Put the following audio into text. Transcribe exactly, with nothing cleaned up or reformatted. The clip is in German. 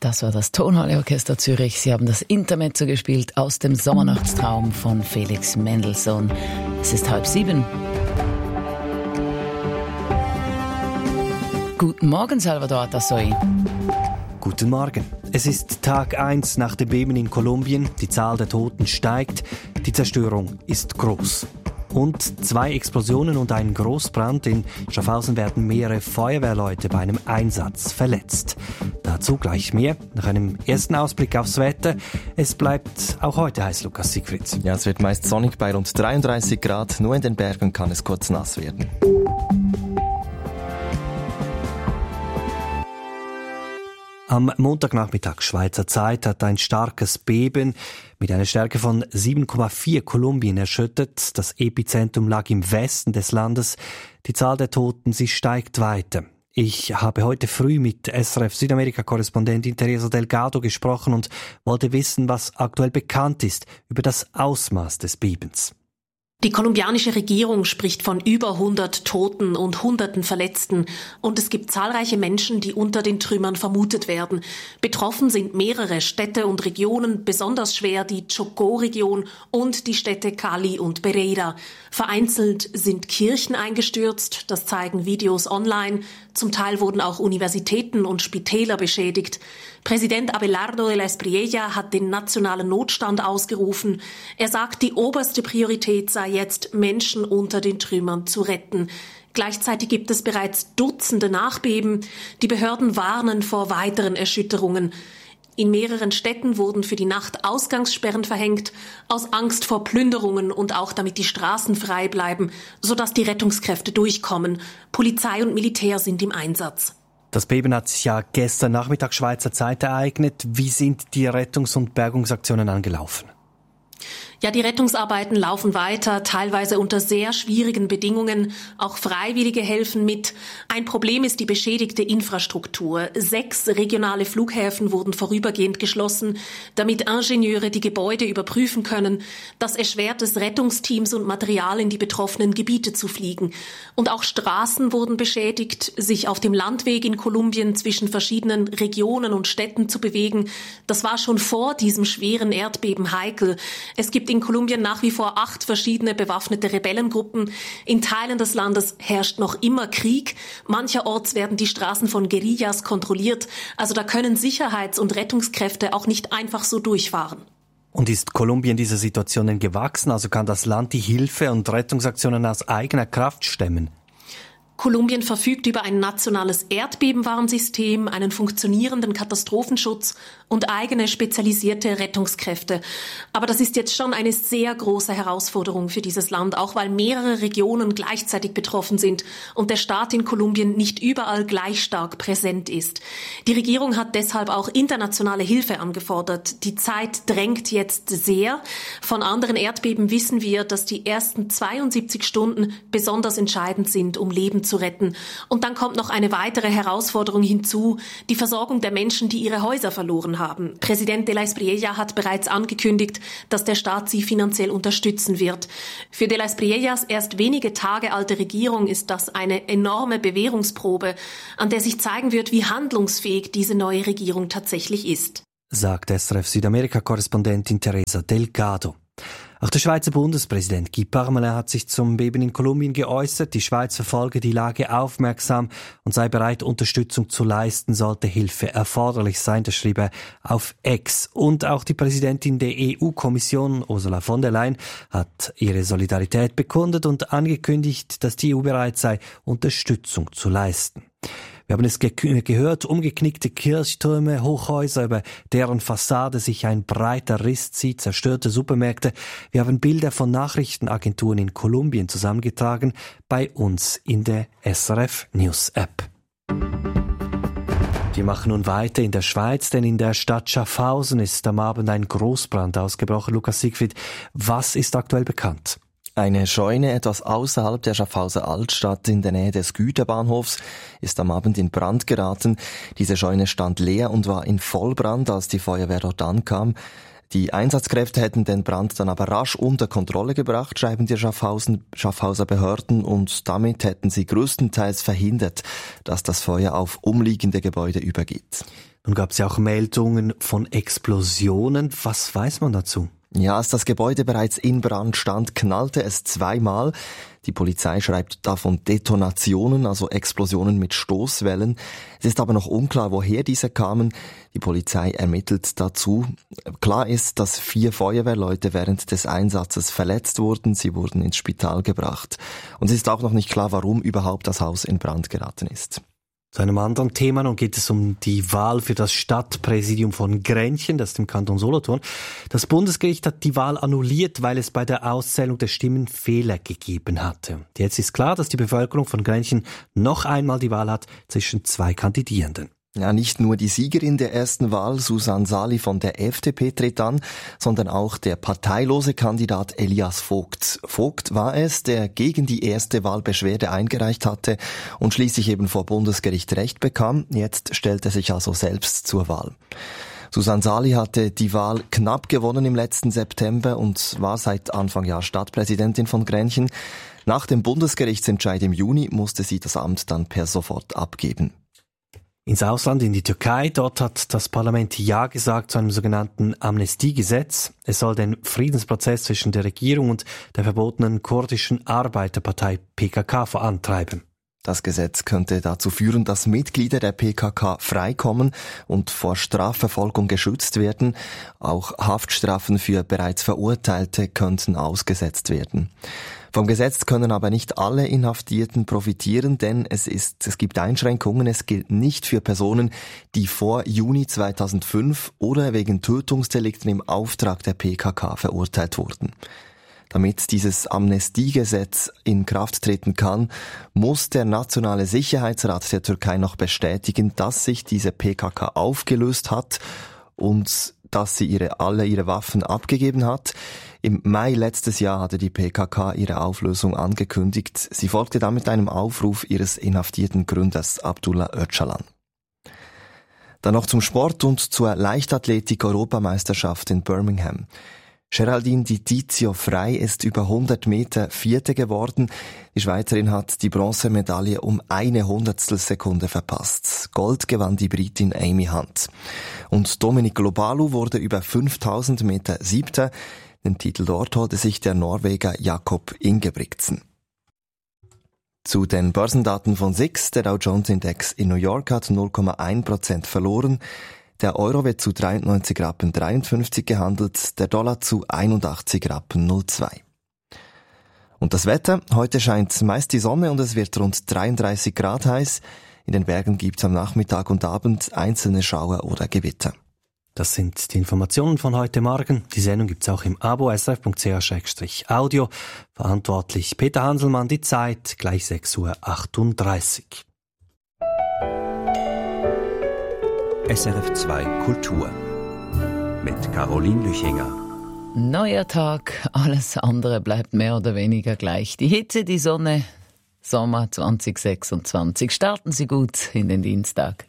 Das war das Tonhalle-Orchester Zürich. Sie haben das Intermezzo gespielt aus dem Sommernachtstraum von Felix Mendelssohn. Es ist halb sieben. Guten Morgen, Salvador Atasoy. Guten Morgen. Es ist Tag eins nach dem Beben in Kolumbien. Die Zahl der Toten steigt. Die Zerstörung ist groß. Und zwei Explosionen und ein Großbrand. In Schaffhausen werden mehrere Feuerwehrleute bei einem Einsatz verletzt. Dazu gleich mehr. Nach einem ersten Ausblick aufs Wetter. Es bleibt auch heute heiß, Lukas Siegfried. Ja, es wird meist sonnig bei rund dreiunddreißig Grad. Nur in den Bergen kann es kurz nass werden. Am Montagnachmittag Schweizer Zeit hat ein starkes Beben mit einer Stärke von sieben Komma vier Kolumbien erschüttert. Das Epizentrum lag im Westen des Landes. Die Zahl der Toten, sie steigt weiter. Ich habe heute früh mit S R F Südamerika-Korrespondentin Teresa Delgado gesprochen und wollte wissen, was aktuell bekannt ist über das Ausmaß des Bebens. Die kolumbianische Regierung spricht von über hundert Toten und Hunderten Verletzten. Und es gibt zahlreiche Menschen, die unter den Trümmern vermutet werden. Betroffen sind mehrere Städte und Regionen, besonders schwer die Chocó-Region und die Städte Cali und Pereira. Vereinzelt sind Kirchen eingestürzt, das zeigen Videos online. Zum Teil wurden auch Universitäten und Spitäler beschädigt. Präsident Abelardo de la Espriella hat den nationalen Notstand ausgerufen. Er sagt, die oberste Priorität sei jetzt, Menschen unter den Trümmern zu retten. Gleichzeitig gibt es bereits Dutzende Nachbeben. Die Behörden warnen vor weiteren Erschütterungen. In mehreren Städten wurden für die Nacht Ausgangssperren verhängt, aus Angst vor Plünderungen und auch damit die Straßen frei bleiben, sodass die Rettungskräfte durchkommen. Polizei und Militär sind im Einsatz. Das Beben hat sich ja gestern Nachmittag Schweizer Zeit ereignet. Wie sind die Rettungs- und Bergungsaktionen angelaufen? Ja, die Rettungsarbeiten laufen weiter, teilweise unter sehr schwierigen Bedingungen. Auch Freiwillige helfen mit. Ein Problem ist die beschädigte Infrastruktur. Sechs regionale Flughäfen wurden vorübergehend geschlossen, damit Ingenieure die Gebäude überprüfen können. Das erschwert es Rettungsteams und Material in die betroffenen Gebiete zu fliegen. Und auch Straßen wurden beschädigt. Sich auf dem Landweg in Kolumbien zwischen verschiedenen Regionen und Städten zu bewegen, das war schon vor diesem schweren Erdbeben heikel. Es gibt in Kolumbien nach wie vor acht verschiedene bewaffnete Rebellengruppen. In Teilen des Landes herrscht noch immer Krieg. Mancherorts werden die Straßen von Guerillas kontrolliert. Also da können Sicherheits- und Rettungskräfte auch nicht einfach so durchfahren. Und ist Kolumbien dieser Situation denn gewachsen? Also kann das Land die Hilfe- und Rettungsaktionen aus eigener Kraft stemmen? Kolumbien verfügt über ein nationales Erdbebenwarnsystem, einen funktionierenden Katastrophenschutz und eigene spezialisierte Rettungskräfte. Aber das ist jetzt schon eine sehr große Herausforderung für dieses Land, auch weil mehrere Regionen gleichzeitig betroffen sind und der Staat in Kolumbien nicht überall gleich stark präsent ist. Die Regierung hat deshalb auch internationale Hilfe angefordert. Die Zeit drängt jetzt sehr. Von anderen Erdbeben wissen wir, dass die ersten zweiundsiebzig Stunden besonders entscheidend sind, um Leben zu retten. Und dann kommt noch eine weitere Herausforderung hinzu, die Versorgung der Menschen, die ihre Häuser verloren haben. Präsident de la Espriella hat bereits angekündigt, dass der Staat sie finanziell unterstützen wird. Für de la Espriellas erst wenige Tage alte Regierung ist das eine enorme Bewährungsprobe, an der sich zeigen wird, wie handlungsfähig diese neue Regierung tatsächlich ist. Sagt S R F Südamerika-Korrespondentin Teresa Delgado. Auch der Schweizer Bundespräsident Guy Parmelin hat sich zum Beben in Kolumbien geäußert. Die Schweiz verfolge die Lage aufmerksam und sei bereit, Unterstützung zu leisten, sollte Hilfe erforderlich sein. Das schrieb er auf X. Und auch die Präsidentin der E U-Kommission, Ursula von der Leyen, hat ihre Solidarität bekundet und angekündigt, dass die E U bereit sei, Unterstützung zu leisten. Wir haben es ge- gehört, umgeknickte Kirchtürme, Hochhäuser, über deren Fassade sich ein breiter Riss zieht, zerstörte Supermärkte. Wir haben Bilder von Nachrichtenagenturen in Kolumbien zusammengetragen, bei uns in der S R F News App. Wir machen nun weiter in der Schweiz, denn in der Stadt Schaffhausen ist am Abend ein Großbrand ausgebrochen. Lukas Siegfried, was ist aktuell bekannt? Eine Scheune etwas außerhalb der Schaffhauser Altstadt in der Nähe des Güterbahnhofs ist am Abend in Brand geraten. Diese Scheune stand leer und war in Vollbrand, als die Feuerwehr dort ankam. Die Einsatzkräfte hätten den Brand dann aber rasch unter Kontrolle gebracht, schreiben die Schaffhausen, Schaffhauser Behörden, und damit hätten sie größtenteils verhindert, dass das Feuer auf umliegende Gebäude übergeht. Nun gab es ja auch Meldungen von Explosionen. Was weiß man dazu? Ja, als das Gebäude bereits in Brand stand, knallte es zweimal. Die Polizei schreibt davon Detonationen, also Explosionen mit Stoßwellen. Es ist aber noch unklar, woher diese kamen. Die Polizei ermittelt dazu. Klar ist, dass vier Feuerwehrleute während des Einsatzes verletzt wurden. Sie wurden ins Spital gebracht. Und es ist auch noch nicht klar, warum überhaupt das Haus in Brand geraten ist. Zu einem anderen Thema, nun geht es um die Wahl für das Stadtpräsidium von Grenchen, das ist im Kanton Solothurn. Das Bundesgericht hat die Wahl annulliert, weil es bei der Auszählung der Stimmen Fehler gegeben hatte. Jetzt ist klar, dass die Bevölkerung von Grenchen noch einmal die Wahl hat zwischen zwei Kandidierenden. Ja, nicht nur die Siegerin der ersten Wahl, Susan Sali von der F D P, tritt an, sondern auch der parteilose Kandidat Elias Vogt. Vogt war es, der gegen die erste Wahl Beschwerde eingereicht hatte und schließlich eben vor Bundesgericht Recht bekam. Jetzt stellt er sich also selbst zur Wahl. Susan Sali hatte die Wahl knapp gewonnen im letzten September und war seit Anfang Jahr Stadtpräsidentin von Grenchen. Nach dem Bundesgerichtsentscheid im Juni musste sie das Amt dann per sofort abgeben. Ins Ausland, in die Türkei, dort hat das Parlament Ja gesagt zu einem sogenannten Amnestiegesetz. Es soll den Friedensprozess zwischen der Regierung und der verbotenen kurdischen Arbeiterpartei P K K vorantreiben. Das Gesetz könnte dazu führen, dass Mitglieder der P K K freikommen und vor Strafverfolgung geschützt werden. Auch Haftstrafen für bereits Verurteilte könnten ausgesetzt werden. Vom Gesetz können aber nicht alle Inhaftierten profitieren, denn es ist, es gibt Einschränkungen. Es gilt nicht für Personen, die vor Juni zweitausendfünf oder wegen Tötungsdelikten im Auftrag der P K K verurteilt wurden. Damit dieses Amnestiegesetz in Kraft treten kann, muss der Nationale Sicherheitsrat der Türkei noch bestätigen, dass sich diese P K K aufgelöst hat und dass sie ihre, alle ihre Waffen abgegeben hat. Im Mai letztes Jahr hatte die P K K ihre Auflösung angekündigt. Sie folgte damit einem Aufruf ihres inhaftierten Gründers Abdullah Öcalan. Dann noch zum Sport und zur Leichtathletik-Europameisterschaft in Birmingham. Geraldine Di Tizio Frey ist über hundert Meter Vierte geworden. Die Schweizerin hat die Bronzemedaille um eine Hundertstelsekunde verpasst. Gold gewann die Britin Amy Hunt. Und Dominic Lobalu wurde über fünftausend Meter Siebter. Den Titel dort holte sich der Norweger Jakob Ingebrigtsen. Zu den Börsendaten von S I X. Der Dow Jones Index in New York hat null Komma eins Prozent verloren. Der Euro wird zu dreiundneunzig Rappen dreiundfünfzig gehandelt, der Dollar zu einundachtzig Rappen null Komma zwei. Und das Wetter? Heute scheint meist die Sonne und es wird rund dreiunddreißig Grad heiß. In den Bergen gibt's am Nachmittag und Abend einzelne Schauer oder Gewitter. Das sind die Informationen von heute Morgen. Die Sendung gibt's auch im Abo s r f punkt c h slash audio. Verantwortlich Peter Hanselmann, die Zeit gleich sechs Uhr achtunddreißig. S R F zwei Kultur mit Caroline Lüchinger. Neuer Tag, alles andere bleibt mehr oder weniger gleich. Die Hitze, die Sonne, Sommer zwanzig sechsundzwanzig. Starten Sie gut in den Dienstag.